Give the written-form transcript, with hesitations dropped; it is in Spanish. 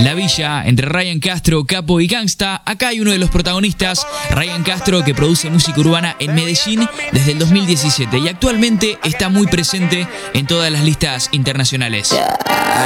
La Villa, entre Ryan Castro, Capo y Gangsta. Acá hay uno de los protagonistas, Ryan Castro, que produce música urbana en Medellín desde el 2017 y actualmente está muy presente en todas las listas internacionales.